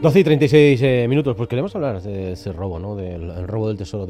12:36 minutos, pues queremos hablar de ese robo, ¿no? Del el robo del tesoro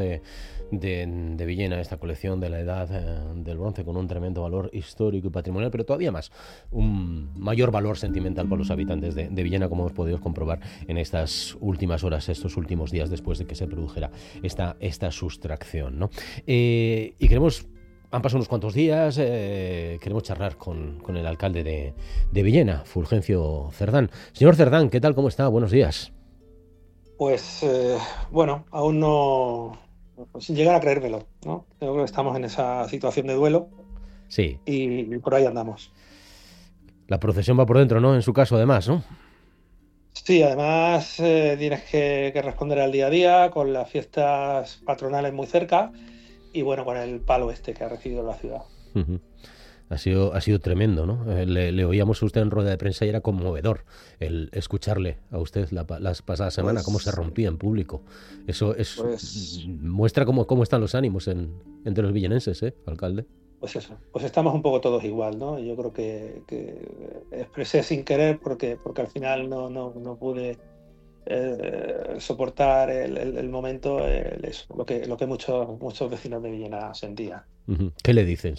de Villena, esta colección de la Edad del Bronce con un tremendo valor histórico y patrimonial, pero todavía más, un mayor valor sentimental para los habitantes de Villena, como hemos podido comprobar en estas últimas horas, estos últimos días después de que se produjera esta sustracción, ¿no? Y queremos... Han pasado unos cuantos días, queremos charlar con el alcalde de Villena, Fulgencio Cerdán. Señor Cerdán, ¿qué tal? ¿Cómo está? Buenos días. Pues bueno, aún no, sin llegar a creérmelo, ¿no? Creo que estamos en esa situación de duelo Sí, y por ahí andamos. la procesión va por dentro, ¿no? En su caso, además, ¿no? Sí, además tienes que responder al día a día, con las fiestas patronales muy cerca y bueno, con el palo este que ha recibido la ciudad. Uh-huh. Ha sido tremendo, ¿no? Le oíamos a usted en rueda de prensa y era conmovedor el escucharle a usted las pasadas semanas, cómo se Pues, rompía en público. Eso pues, muestra cómo están los ánimos entre los villenenses, ¿eh, alcalde? pues eso, pues estamos un poco todos igual, ¿no? Yo creo que expresé sin querer porque al final no pude soportar el momento, eso, lo que muchos vecinos de Villena sentían. Uh-huh. ¿Qué le dicen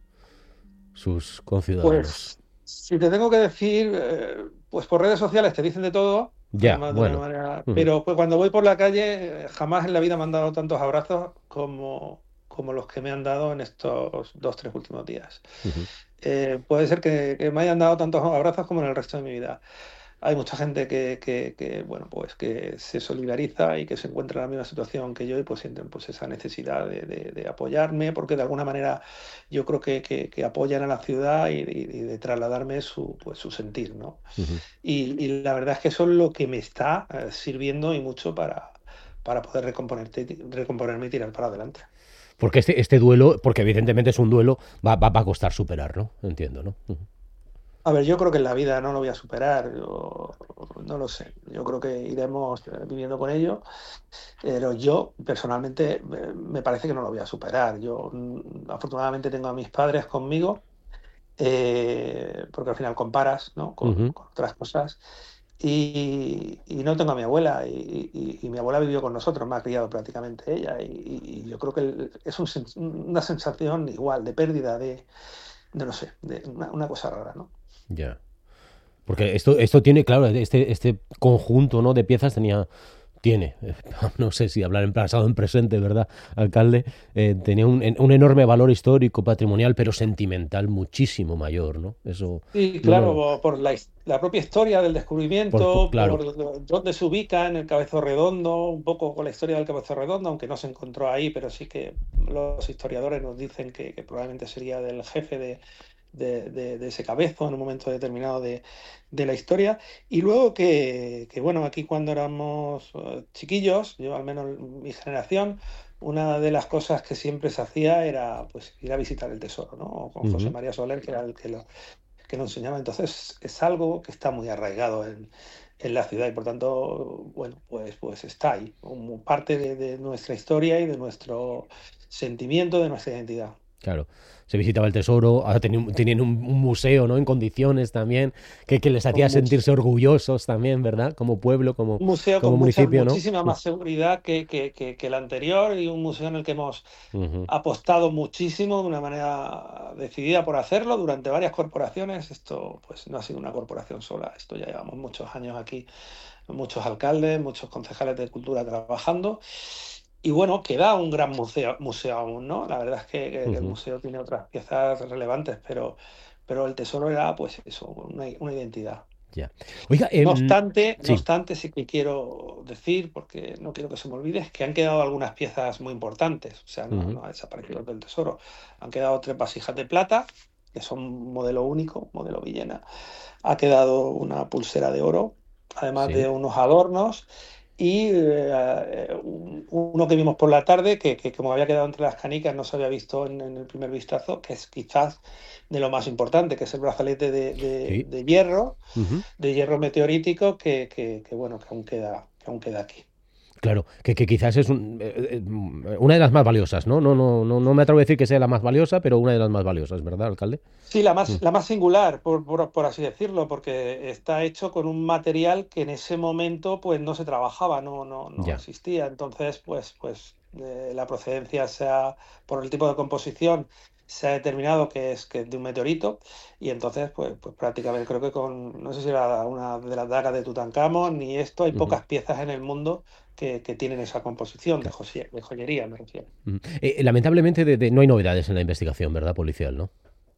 sus conciudadanos? Pues si te tengo que decir, pues por redes sociales te dicen de todo, Ya, además de una bueno. manera, Uh-huh. pero pues cuando voy por la calle, jamás en la vida me han dado tantos abrazos como los que me han dado en estos 2, 3 últimos días. Uh-huh. Puede ser que me hayan dado tantos abrazos como en el resto de mi vida. Hay mucha gente que, bueno, pues que se solidariza y que se encuentra en la misma situación que yo y pues sienten pues esa necesidad de apoyarme porque de alguna manera yo creo que apoyan a la ciudad y de trasladarme su sentir, ¿no? Uh-huh. Y la verdad es que eso es lo que me está sirviendo y mucho para poder recomponerme y tirar para adelante. Porque este duelo, porque evidentemente es un duelo, va a costar superar, ¿no? Entiendo, ¿no? Uh-huh. A ver, yo creo que en la vida no lo voy a superar, yo no lo sé. Yo creo que iremos viviendo con ello. Pero yo personalmente me parece que no lo voy a superar. Yo afortunadamente tengo a mis padres conmigo, porque al final comparas, ¿no? Uh-huh. con otras cosas. Y no tengo a mi abuela, y mi abuela vivió con nosotros, me ha criado prácticamente ella. Y yo creo que es una sensación igual de pérdida, de no sé, de una cosa rara, ¿no? Ya. Porque esto tiene, claro, este conjunto, ¿no? De piezas tiene, no sé si hablar en pasado o en presente, ¿verdad, alcalde? Tenía un enorme valor histórico, patrimonial, pero sentimental muchísimo mayor, ¿no? Eso, Sí, no, no, claro, por la propia historia del descubrimiento, claro. por dónde se ubica en el Cabezo Redondo, un poco con la historia del Cabezo Redondo, aunque no se encontró ahí, pero sí que los historiadores nos dicen que probablemente sería del jefe de ese cabezo en un momento determinado de la historia. Y luego bueno, aquí cuando éramos chiquillos, yo al menos mi generación, una de las cosas que siempre se hacía era pues ir a visitar el tesoro, ¿no? Con José Ujú. María Soler, que era el que lo enseñaba. Entonces es algo que está muy arraigado en la ciudad y por tanto, bueno, pues está ahí, como parte de nuestra historia y de nuestro sentimiento, de nuestra identidad. Claro, se visitaba el tesoro, ahora tenían un museo, ¿no? En condiciones también, que les Con hacía mucho, sentirse orgullosos también, ¿verdad? Como pueblo, como, un museo como con municipio, ¿no? muchísima más seguridad que el anterior y un museo en el que hemos Ujú. apostado muchísimo de una manera decidida por hacerlo durante varias corporaciones. Esto pues no ha sido una corporación sola, esto ya llevamos muchos años aquí, muchos alcaldes, muchos concejales de cultura trabajando. Y bueno, queda un gran museo aún, ¿no? La verdad es que el Ujú. museo tiene otras piezas relevantes, pero el tesoro era pues eso, una identidad. Ya. Oiga, No obstante, no sí, obstante, sí que quiero decir, porque no quiero que se me olvide, es que han quedado algunas piezas muy importantes. O sea, ujú. no ha desaparecido del tesoro. Han quedado 3 vasijas de plata, que son modelo único, modelo Villena. Ha quedado una pulsera de oro, además Sí, de unos adornos. Y uno que vimos por la tarde, que como había quedado entre las canicas, no se había visto en el primer vistazo, que es quizás de lo más importante, que es el brazalete sí. hierro Ujú. de hierro meteorítico bueno, que aún queda aquí. Claro, que quizás es una de las más valiosas, ¿no? No me atrevo a decir que sea la más valiosa, pero una de las más valiosas, ¿verdad, alcalde? Sí, Mm, la más singular, por así decirlo, porque está hecho con un material que en ese momento pues no se trabajaba, no ya. existía. Entonces, la procedencia por el tipo de composición se ha determinado que es de un meteorito y entonces pues prácticamente creo que no sé si era una de las dagas de Tutankamón ni esto, hay Ujú, pocas piezas en el mundo que tienen esa composición claro. de joyería, me refiero. Ujú. Lamentablemente no hay novedades en la investigación, ¿verdad, policial, no?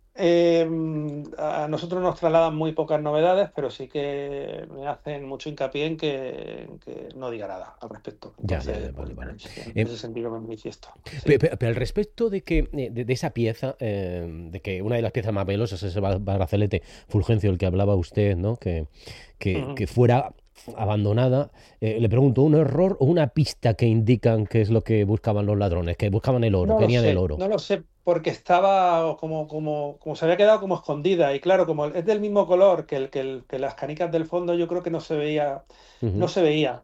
A nosotros nos trasladan muy pocas novedades, pero sí que me hacen mucho hincapié en que no diga nada al respecto. Ya, Entonces, vale, vale. en Eh, ese sentido me manifiesto. Sí. Pero al respecto de que de esa pieza, de que una de las piezas más valiosas es ese brazalete Fulgencio, el que hablaba usted, ¿no? Ujú. Que fuera abandonada, le pregunto, ¿un error o una pista que indican qué es lo que buscaban los ladrones? Que buscaban el oro, querían el oro. No lo sé, porque estaba como se había quedado como escondida. Y claro, como es del mismo color que las canicas del fondo, yo creo que no Ujú, se veía.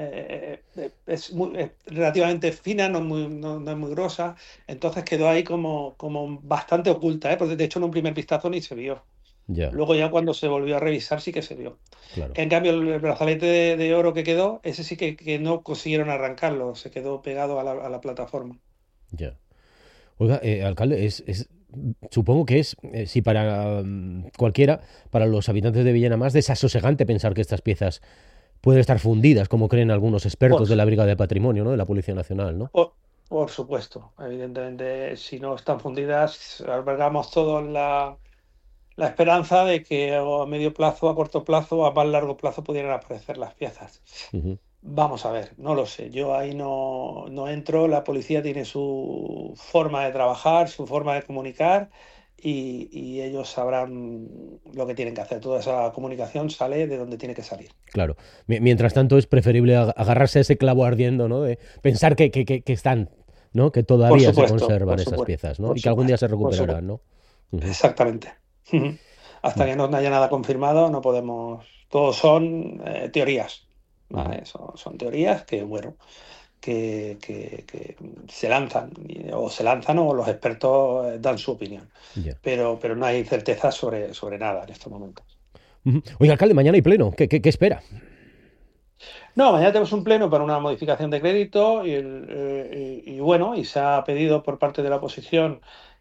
Es relativamente fina, no es muy grosa, entonces quedó ahí como bastante oculta, ¿eh? Porque de hecho en un primer vistazo ni se vio. ya, Luego ya cuando se volvió a revisar sí que se vio. claro, En cambio el brazalete de oro que quedó, ese sí que no consiguieron arrancarlo, se quedó pegado a la plataforma. ya. Oiga, alcalde, supongo que es, si para cualquiera, para los habitantes de Villena más desasosegante pensar que estas piezas pueden estar fundidas, como creen algunos Por, expertos de la Brigada de Patrimonio, ¿no? De la Policía Nacional, ¿no? por, por supuesto, evidentemente, si no están fundidas, albergamos todos la esperanza de que a medio plazo, a corto plazo, a más largo plazo pudieran aparecer las piezas. Ujú, Vamos a ver, no lo sé, yo ahí no entro, la policía tiene su forma de trabajar, su forma de comunicar y ellos sabrán lo que tienen que hacer. Toda esa comunicación sale de donde tiene que salir. claro. Mientras tanto, es preferible agarrarse a ese clavo ardiendo, ¿no? De pensar que están, ¿no? Que todavía se conservan Por esas supuesto, piezas, ¿no? por Y que algún día supuesto, se por recuperarán, supuesto. ¿no? Ujú, Exactamente. Hasta mm, que no haya nada confirmado, no podemos. Todos son teorías. ujú, ¿Vale? Son teorías que, bueno, que se lanzan o los expertos dan su opinión. ya. Pero no hay certeza sobre nada en estos momentos. Ujú. Oiga, alcalde, mañana hay pleno. ¿Qué espera? No, mañana tenemos un pleno para una modificación de crédito y bueno, y se ha pedido por parte de la oposición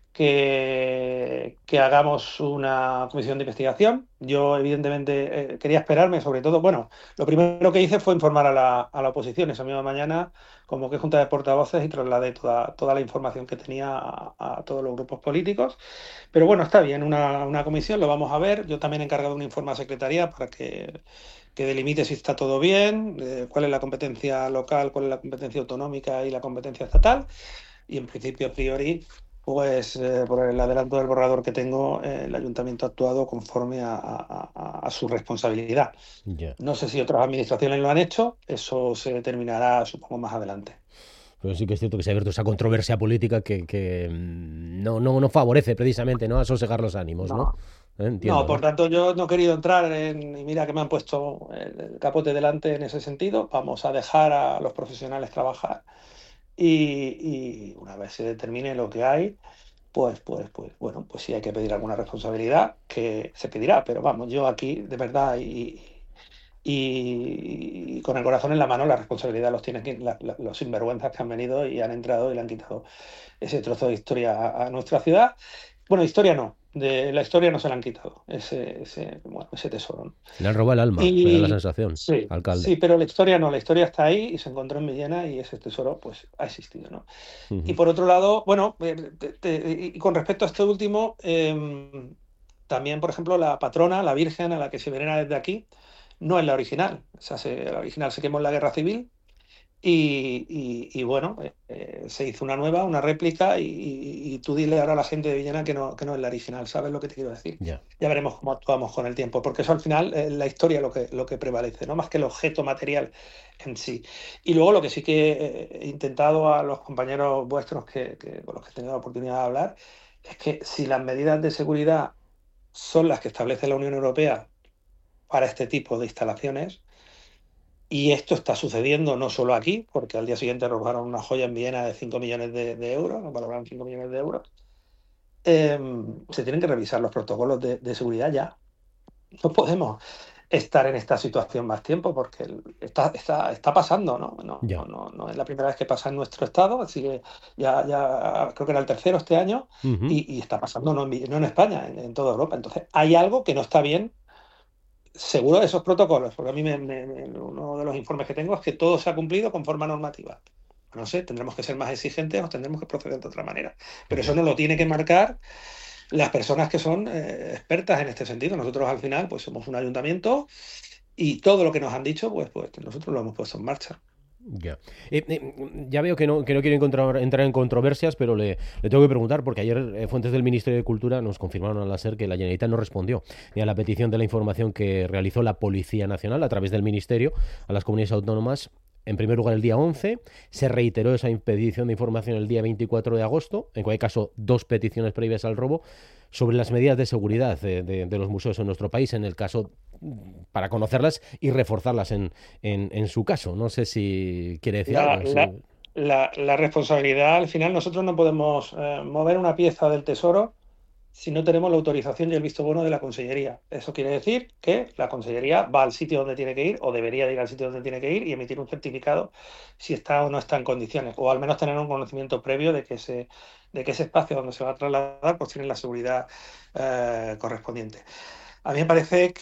que hagamos una comisión de investigación. Yo, evidentemente, quería esperarme, sobre todo, bueno, lo primero que hice fue informar a la oposición esa misma mañana, como que junta de portavoces y trasladé toda la información que tenía a todos los grupos políticos. Pero bueno, está bien, una comisión, lo vamos a ver. Yo también he encargado un informe a Secretaría para que delimite si está todo bien, cuál es la competencia local, cuál es la competencia autonómica y la competencia estatal. Y en principio, a priori, por el adelanto del borrador que tengo, el ayuntamiento ha actuado conforme a su responsabilidad. Ya. No sé si otras administraciones lo han hecho, eso se determinará, supongo, más adelante. Pero sí que es cierto que se ha abierto esa controversia política que no favorece precisamente, ¿no? A sosegar los ánimos, ¿no? No, no, Entiendo, por ¿no? tanto, yo no he querido entrar y mira que me han puesto el capote delante en ese sentido. Vamos a dejar a los profesionales trabajar y una vez se determine lo que hay, bueno, pues si hay que pedir alguna responsabilidad, que se pedirá, pero vamos, yo aquí de verdad y con el corazón en la mano la responsabilidad los tienen los sinvergüenzas que han venido y han entrado y le han quitado ese trozo de historia a nuestra ciudad. Bueno, historia no, de la historia no se la han quitado, bueno, ese tesoro, ¿no? Le han robado el alma, me da la Y sensación, sí, alcalde. sí, pero la historia no, la historia está ahí y se encontró en Villena y ese tesoro pues ha existido, ¿no? Y Ujú. por otro lado, bueno, y con respecto a este último, también, por ejemplo, la patrona, la Virgen a la que se venera desde aquí, no es la original. O sea, la original se quemó en la Guerra Civil y bueno, se hizo una nueva, una réplica y tú dile ahora a la gente de Villena que no es la original, ¿sabes lo que te quiero decir? Ya. Ya veremos cómo actuamos con el tiempo, porque eso al final es la historia lo que prevalece, no más que el objeto material en sí. Y luego lo que sí que he intentado a los compañeros vuestros con los que he tenido la oportunidad de hablar, es que si las medidas de seguridad son las que establece la Unión Europea para este tipo de instalaciones, Y esto está sucediendo no solo aquí, porque al día siguiente robaron una joya en Viena de 5 millones de euros, nos valoraron 5 millones de euros. Se tienen que revisar los protocolos de seguridad ya. No podemos estar en esta situación más tiempo porque está pasando, ¿no? Ya. No es la primera vez que pasa en nuestro estado, así que ya creo que era el tercero este año Ujú. y está pasando no en España, en toda Europa. Entonces, hay algo que no está bien seguro de esos protocolos, porque a mí uno de los informes que tengo es que todo se ha cumplido con forma normativa. No sé, tendremos que ser más exigentes o tendremos que proceder de otra manera. Pero eso Ya. no lo tiene que marcar las personas que son expertas en este sentido. Nosotros al final pues somos un ayuntamiento y todo lo que nos han dicho pues nosotros lo hemos puesto en marcha. Ya. Ya veo que no quiero entrar en controversias, pero le tengo que preguntar, porque ayer fuentes del Ministerio de Cultura nos confirmaron al SER que la Generalitat no respondió ni a la petición de la información que realizó la Policía Nacional a través del Ministerio a las comunidades autónomas. En primer lugar, el día 11, se reiteró esa petición de información el día 24 de agosto, en cualquier caso, dos peticiones previas al robo, sobre las medidas de seguridad de los museos en nuestro país, en el caso, para conocerlas y reforzarlas en su caso. No sé si quiere decir La, algo. la, la responsabilidad, al final, nosotros no podemos mover una pieza del tesoro si no tenemos la autorización y el visto bueno de la Consellería. Eso quiere decir que la Consellería va al sitio donde tiene que ir o debería de ir al sitio donde tiene que ir y emitir un certificado si está o no está en condiciones, o al menos tener un conocimiento previo de que ese espacio donde se va a trasladar pues tiene la seguridad correspondiente. A mí me parece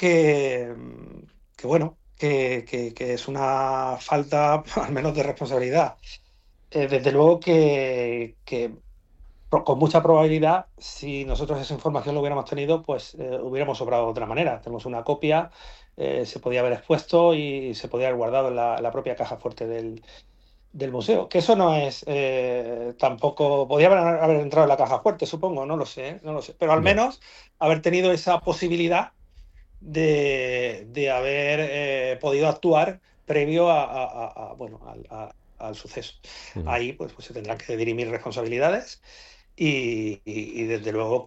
que bueno, que es una falta al menos de responsabilidad. Desde luego que con mucha probabilidad, si nosotros esa información lo hubiéramos tenido, pues hubiéramos obrado de otra manera. Tenemos una copia, se podía haber expuesto y se podía haber guardado en la propia caja fuerte del museo. Que eso no es tampoco. Podía haber entrado en la caja fuerte, supongo, no lo sé, no lo sé. Pero al Ya. menos haber tenido esa posibilidad de haber podido actuar previo bueno, al suceso. Ujú. Ahí pues se tendrán que dirimir responsabilidades y desde luego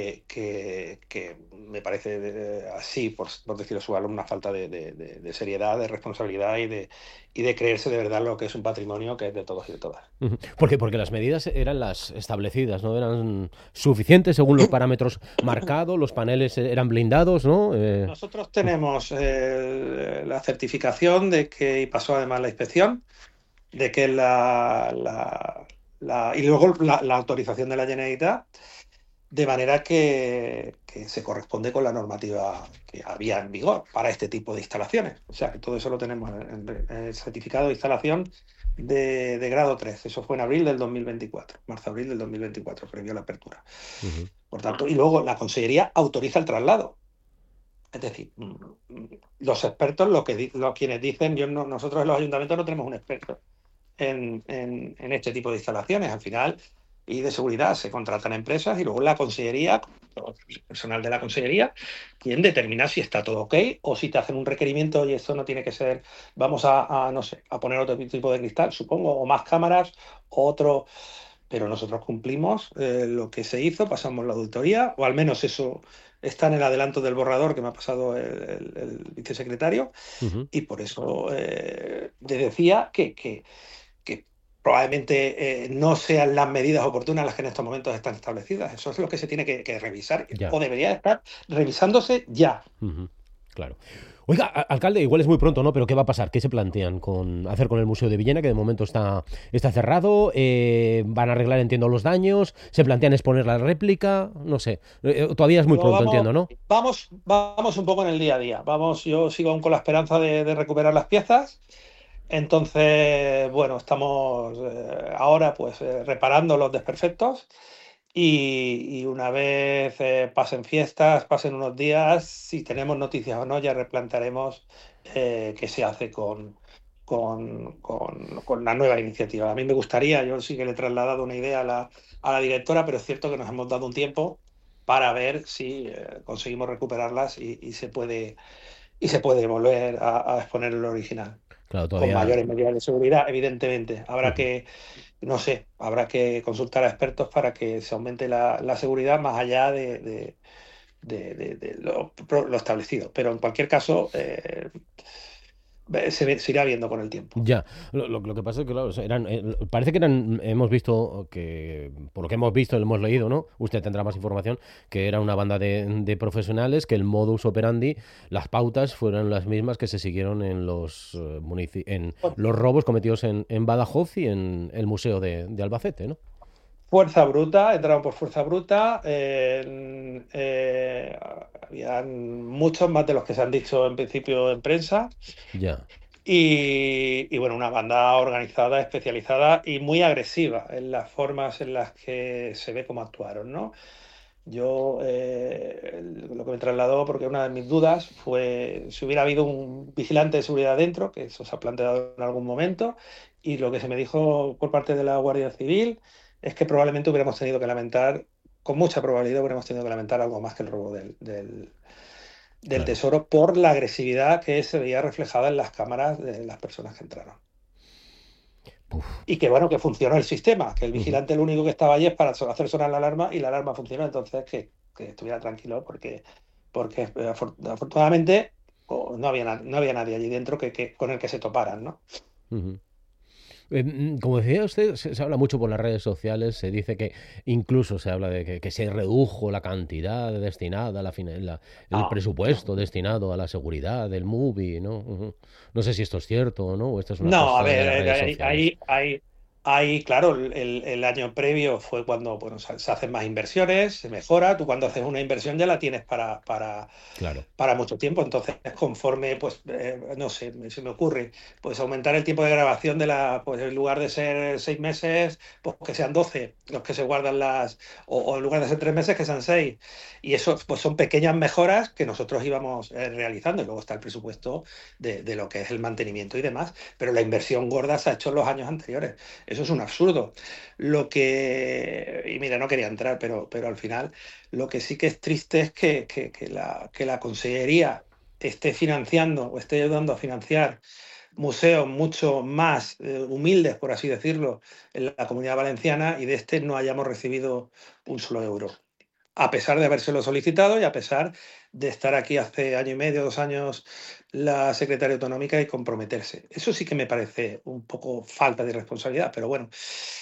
que me parece así, por decirlo su una falta de seriedad, de responsabilidad y de creerse de verdad lo que es un patrimonio que es de todos y de todas. Ujú. Porque las medidas eran las establecidas, ¿no? Eran suficientes según los parámetros marcados, los paneles eran blindados, ¿no? Nosotros tenemos la certificación de que, y pasó además la inspección, de que y luego la autorización de la Generalitat, de manera que se corresponde con la normativa que había en vigor para este tipo de instalaciones. O sea, que todo eso lo tenemos en el certificado de instalación de grado 3. Eso fue en abril del 2024, marzo-abril del 2024, previo a la apertura. Ujú. Por tanto, y luego la Consellería autoriza el traslado. Es decir, los expertos, quienes dicen, nosotros en los ayuntamientos no tenemos un experto en este tipo de instalaciones. Al final, y de seguridad, se contratan empresas y luego la Consellería, el personal de la Consellería, quien determina si está todo ok o si te hacen un requerimiento y esto no tiene que ser, vamos no sé, a poner otro tipo de cristal, supongo, o más cámaras, o otro. Pero nosotros cumplimos lo que se hizo, pasamos la auditoría, o al menos eso está en el adelanto del borrador que me ha pasado el vicesecretario, Ujú. y por eso te decía que probablemente no sean las medidas oportunas las que en estos momentos están establecidas. Eso es lo que se tiene que revisar, Ya. o debería estar revisándose ya. Ujú. Claro. Oiga, alcalde, igual es muy pronto, ¿no? Pero ¿qué va a pasar? ¿Qué se plantean hacer con el Museo de Villena, que de momento está cerrado? ¿Van a arreglar, entiendo, los daños? ¿Se plantean exponer la réplica? No sé. Todavía es muy No, pronto, entiendo, ¿no? vamos un poco en el día a día. Yo sigo aún con la esperanza de recuperar las piezas. Entonces, bueno, estamos ahora pues reparando los desperfectos y una vez pasen fiestas, pasen unos días, si tenemos noticias o no, ya replantearemos qué se hace con la nueva iniciativa. A mí me gustaría, yo sí que le he trasladado una idea a la directora, pero es cierto que nos hemos dado un tiempo para ver si conseguimos recuperarlas y se puede volver a exponer el original Claro, con todavía. mayores medidas de seguridad, evidentemente. Ujú. No sé, habrá que consultar a expertos para que se aumente la seguridad más allá de lo establecido. Pero en cualquier caso, se irá viendo con el tiempo. Ya, lo que pasa es que, claro, parece que hemos visto que, por lo que hemos visto, lo hemos leído, ¿no? Usted tendrá más información, que era una banda de profesionales, que el modus operandi, las pautas fueron las mismas que se siguieron en en los robos cometidos en Badajoz y en el Museo de Albacete, ¿no? Fuerza bruta, entraron por fuerza bruta. Habían muchos más de los que se han dicho en principio en prensa. Ya. Y bueno, una banda organizada, especializada y muy agresiva en las formas en las que se ve cómo actuaron, ¿no? Yo lo que me trasladó, porque una de mis dudas fue si hubiera habido un vigilante de seguridad dentro, que eso se ha planteado en algún momento, y lo que se me dijo por parte de la Guardia Civil es que probablemente hubiéramos tenido que lamentar, con mucha probabilidad hubiéramos tenido que lamentar algo más que el robo del Claro. tesoro por la agresividad que se veía reflejada en las cámaras de las personas que entraron. Uf. Y que bueno, que funcionó el sistema, que el Ujú. vigilante lo único que estaba allí es para hacer sonar la alarma y la alarma funcionó, entonces que estuviera tranquilo porque afortunadamente no había nadie allí dentro con el que se toparan, ¿no? Ujú. Como decía usted, se habla mucho por las redes sociales, se dice que incluso se habla de que se redujo la cantidad destinada a el No, no. presupuesto destinado a la seguridad del movie, ¿no? Ujú. No sé si esto es cierto o no, o esto es una No, a cosa de las ver, redes sociales. ahí, claro, el año previo fue cuando bueno, se hacen más inversiones, se mejora. Tú cuando haces una inversión ya la tienes Claro. para mucho tiempo. Entonces, conforme, pues, no sé, se me ocurre, pues aumentar el tiempo de grabación pues en lugar de ser 6 meses, pues que sean 12 los que se guardan o en lugar de ser 3 meses, que sean 6. Y eso, pues son pequeñas mejoras que nosotros íbamos realizando. Y luego está el presupuesto de lo que es el mantenimiento y demás. Pero la inversión gorda se ha hecho en los años anteriores. Eso es un absurdo. Y mira, no quería entrar, pero al final lo que sí que es triste es que la Consellería esté financiando o esté ayudando a financiar museos mucho más humildes, por así decirlo, en la Comunidad Valenciana y de este no hayamos recibido un solo euro. A pesar de habérselo solicitado y a pesar de estar aquí hace año y medio, 2 años, la secretaria autonómica y comprometerse. Eso sí que me parece un poco falta de responsabilidad, pero bueno,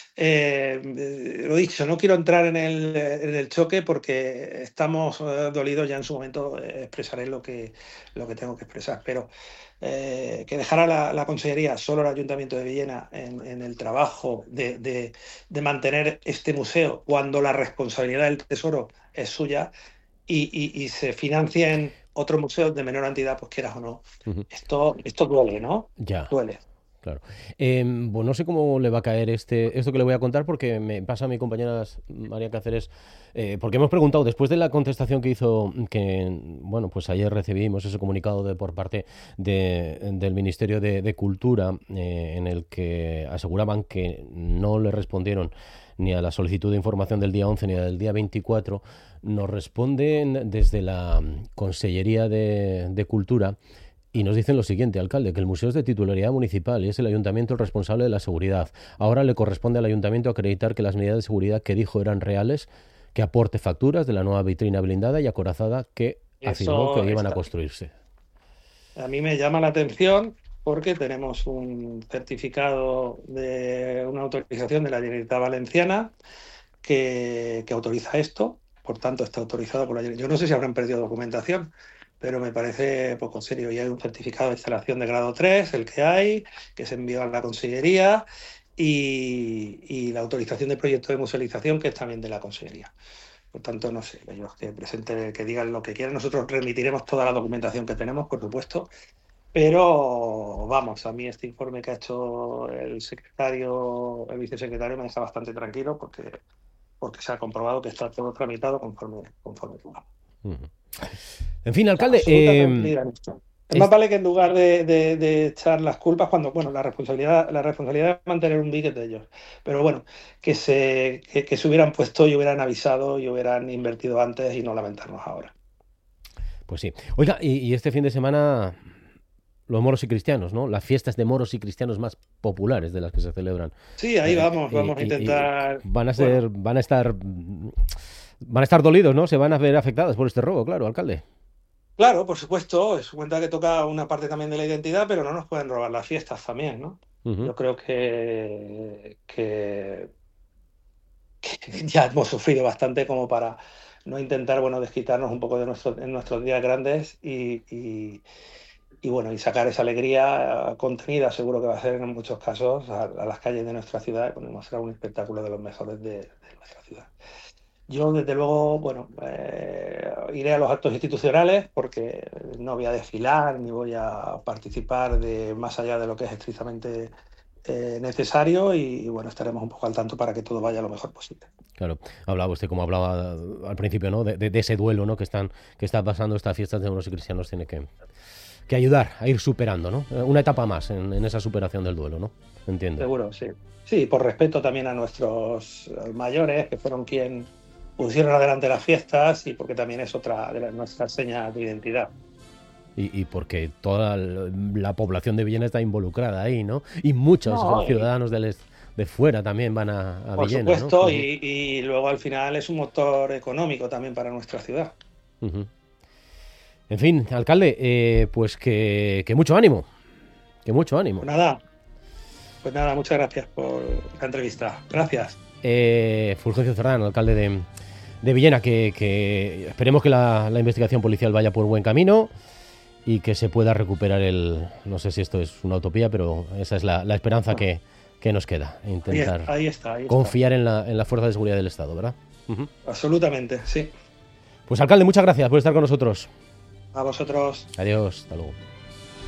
lo dicho, no quiero entrar en el choque porque estamos dolidos, ya en su momento expresaré lo que tengo que expresar, pero que dejara la Consellería solo el Ayuntamiento de Villena en el trabajo de mantener este museo cuando la responsabilidad del Tesoro es suya y se financien otros museos de menor entidad, pues quieras o no. Ujú. Esto duele, ¿no? Ya. Duele. Claro. Pues no sé cómo le va a caer esto que le voy a contar porque me pasa a mi compañera María Cáceres, porque hemos preguntado, después de la contestación que hizo, que bueno, pues ayer recibimos ese comunicado por parte del Ministerio de Cultura, en el que aseguraban que no le respondieron ni a la solicitud de información del día 11 ni a la del día 24, nos responden desde la Consellería de Cultura. Y nos dicen lo siguiente, alcalde, que el museo es de titularidad municipal y es el ayuntamiento el responsable de la seguridad. Ahora le corresponde al ayuntamiento acreditar que las medidas de seguridad que dijo eran reales, que aporte facturas de la nueva vitrina blindada y acorazada que afirmó que Eso iban a está. construirse. A mí me llama la atención porque tenemos un certificado de una autorización de la Generalitat Valenciana que autoriza esto, por tanto está autorizado por la Generalitat. Yo no sé si habrán perdido documentación, pero me parece poco serio. Y hay un certificado de instalación de grado 3, el que hay, que se envió a la Consellería, y la autorización de proyecto de musealización, que es también de la Consellería. Por tanto, no sé, ellos que presenten, que digan lo que quieran. Nosotros remitiremos toda la documentación que tenemos, por supuesto, pero vamos, a mí este informe que ha hecho el vicesecretario, me deja bastante tranquilo porque se ha comprobado que está todo tramitado conforme toca. En fin, alcalde, Absoluta tranquilidad en esto. Es más es- vale que en lugar de echar las culpas cuando, bueno, la responsabilidad de mantener un billete de ellos. Pero bueno, que se hubieran puesto y hubieran avisado y hubieran invertido antes y no lamentarnos ahora. pues sí. Oiga, y este fin de semana los moros y cristianos, ¿no? Las fiestas de moros y cristianos más populares de las que se celebran. Sí, ahí vamos a intentar, Van a bueno, ser, van a estar dolidos, ¿no? Se van a ver afectadas por este robo, claro, alcalde. Claro, por supuesto, es cuenta que toca una parte también de la identidad, pero no nos pueden robar las fiestas también, ¿no? Ujú. Yo creo que ya hemos sufrido bastante como para no intentar, bueno, desquitarnos un poco de en nuestros días grandes y bueno, y sacar esa alegría contenida, seguro que va a ser en muchos casos, a las calles de nuestra ciudad, y podemos hacer un espectáculo de los mejores de nuestra ciudad. Yo, desde luego, bueno, iré a los actos institucionales porque no voy a desfilar ni voy a participar de más allá de lo que es estrictamente necesario y, bueno, estaremos un poco al tanto para que todo vaya lo mejor posible. Claro, hablaba usted, como hablaba al principio, ¿no? De ese duelo, ¿no? Que está pasando estas fiestas de unos y cristianos, tiene que ayudar a ir superando, ¿no? Una etapa más en esa superación del duelo, ¿no? Entiendo. Seguro, sí. Sí, por respeto también a nuestros mayores, que fueron quien pusieron adelante las fiestas y porque también es otra de nuestras señas de identidad. Y porque toda la población de Villena está involucrada ahí, ¿no? Y muchos No, ciudadanos de fuera también van a por Villena, ¿no? supuesto, Uh-huh. y luego al final es un motor económico también para nuestra ciudad. Uh-huh. En fin, alcalde, pues que mucho ánimo, que mucho ánimo. Pues nada, muchas gracias por la entrevista. Gracias. Fulgencio Cerdán, alcalde de Villena, que esperemos que la investigación policial vaya por buen camino y que se pueda recuperar no sé si esto es una utopía, pero esa es la esperanza que nos queda, intentar Ahí está. confiar en la fuerza de seguridad del Estado, ¿verdad? Uh-huh. Absolutamente, sí. Pues alcalde, muchas gracias por estar con nosotros. A vosotros. Adiós, hasta luego.